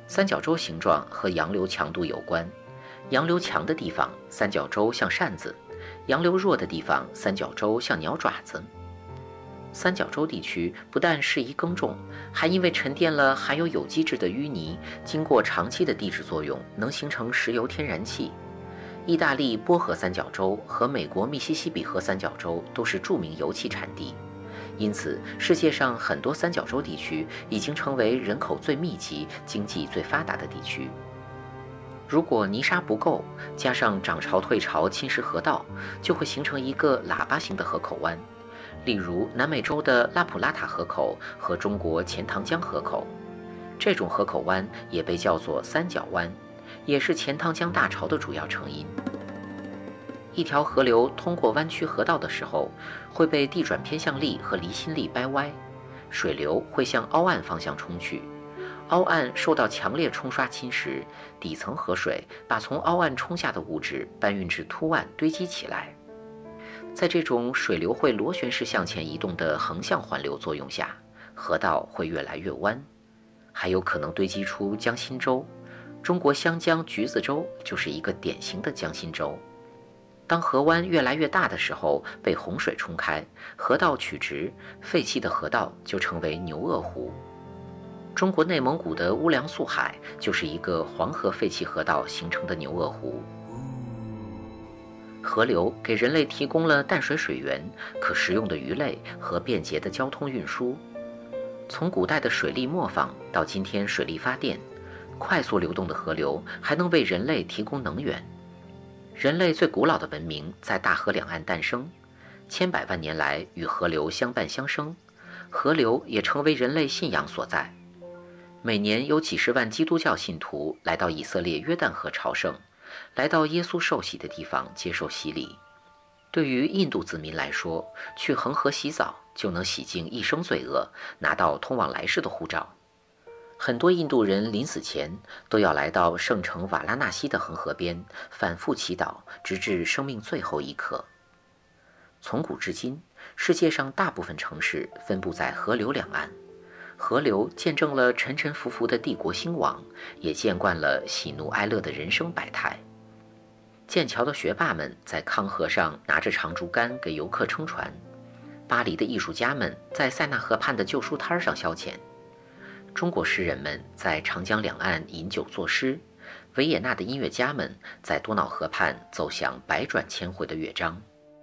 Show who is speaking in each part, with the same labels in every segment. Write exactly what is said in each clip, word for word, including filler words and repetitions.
Speaker 1: 三角洲形状和洋流强度有关，洋流强的地方，三角洲像扇子；洋流弱的地方，三角洲像鸟爪子。三角洲地区不但适宜耕种，还因为沉淀了含有有机质的淤泥，经过长期的地质作用，能形成石油天然气。意大利波河三角洲和美国密西西比河三角洲都是著名油气产地，因此世界上很多三角洲地区已经成为人口最密集、经济最发达的地区。如果泥沙不够，加上涨潮退潮侵蚀河道，就会形成一个喇叭形的河口湾，例如南美洲的拉普拉塔河口和中国钱塘江河口。这种河口湾也被叫做三角湾，也是钱塘江大潮的主要成因。一条河流通过弯曲河道的时候，会被地转偏向力和离心力掰歪，水流会向凹岸方向冲去。凹岸受到强烈冲刷侵蚀，底层河水把从凹岸冲下的物质搬运至凸岸堆积起来。在这种水流会螺旋式向前移动的横向环流作用下，河道会越来越弯，还有可能堆积出江心洲。中国湘江橘子洲就是一个典型的江心洲。当河湾越来越大的时候，被洪水冲开，河道曲直，废弃的河道就成为牛轭湖。中国内蒙古的乌梁素海就是一个黄河废弃河道形成的牛轭湖。河流给人类提供了淡水水源、可食用的鱼类和便捷的交通运输。从古代的水利磨坊到今天水力发电，快速流动的河流还能为人类提供能源。人类最古老的文明在大河两岸诞生，千百万年来与河流相伴相生，河流也成为人类信仰所在。每年有几十万基督教信徒来到以色列约旦河朝圣，来到耶稣受洗的地方接受洗礼。对于印度子民来说，去恒河洗澡就能洗净一生罪恶，拿到通往来世的护照。很多印度人临死前都要来到圣城瓦拉纳西的恒河边反复祈祷，直至生命最后一刻。从古至今，世界上大部分城市分布在河流两岸，河流见证了沉沉浮浮的帝国兴亡，也见惯了喜怒哀乐的人生百态。剑桥的学霸们在康河上拿着长竹竿给游客撑船，巴黎的艺术家们在塞纳河畔的旧书摊上消遣，中国诗人们在长江两岸饮酒作诗，维也纳的音乐家们在多瑙河畔奏响百转千回的乐章。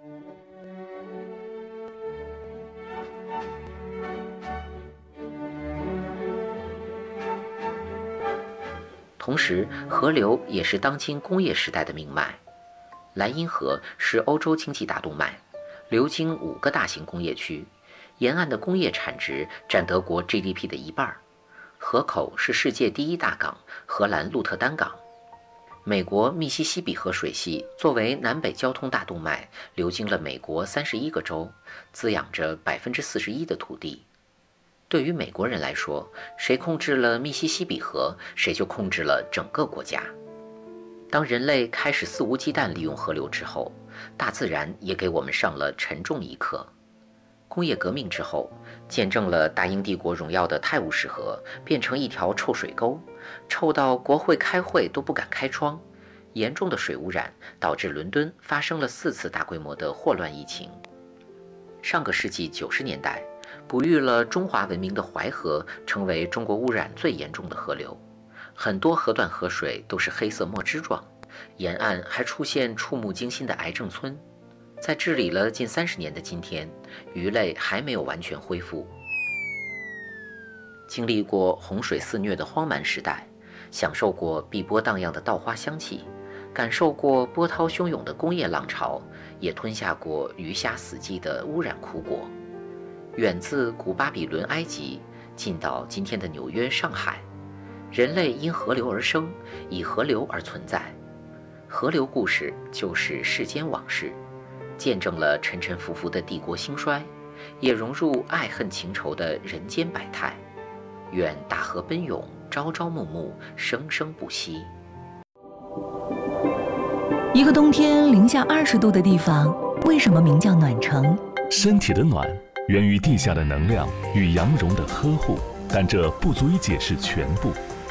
Speaker 1: 同时，河流也是当今工业时代的命脉。莱茵河是欧洲经济大动脉，流经五个大型工业区，沿岸的工业产值占德国 G D P 的一半。河口是世界第一大港，荷兰鹿特丹港。美国密西西比河水系作为南北交通大动脉，流经了美国三十一个州，滋养着百分之四十一的土地。对于美国人来说，谁控制了密西西比河，谁就控制了整个国家。当人类开始肆无忌惮利用河流之后，大自然也给我们上了沉重一课。工业革命之后，见证了大英帝国荣耀的泰晤士河变成一条臭水沟，臭到国会开会都不敢开窗。严重的水污染导致伦敦发生了四次大规模的霍乱疫情。上个世纪九十年代，哺育了中华文明的淮河成为中国污染最严重的河流，很多河段河水都是黑色墨汁状，沿岸还出现触目惊心的癌症村。在治理了近三十年的今天，鱼类还没有完全恢复。经历过洪水肆虐的荒蛮时代，享受过碧波荡漾的稻花香气，感受过波涛汹涌的工业浪潮，也吞下过鱼虾死寂的污染苦果。远自古巴比伦埃及，近到今天的纽约上海，人类因河流而生，以河流而存在。河流故事就是世间往事，见证了沉沉浮浮的帝国兴衰，也融入爱恨情仇的人间百态。愿大河奔涌，朝朝暮暮，生生不息。
Speaker 2: 一个冬天零下二十度的地方，为什么名叫暖城？
Speaker 3: 身体的暖源于地下的能量与羊绒的呵护，但这不足以解释全部。